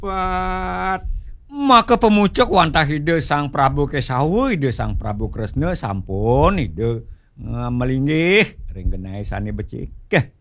Pat. Maka pemucuk wantah ide Sang Prabu Kesawu, ide Sang Prabu Kresna sampun ide melinggih ring genai sani becik.